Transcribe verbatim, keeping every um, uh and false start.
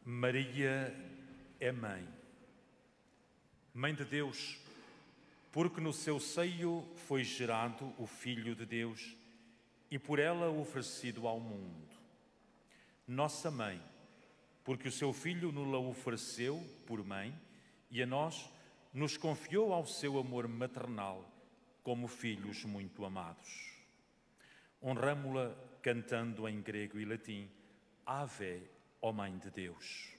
Maria é mãe, mãe de Deus, porque no seu seio foi gerado o Filho de Deus e por ela oferecido ao mundo. Nossa mãe, porque o seu Filho nos-la ofereceu por mãe e a nós nos confiou ao seu amor maternal como filhos muito amados. Honramo-la cantando em grego e latim, Ave, ó Mãe de Deus.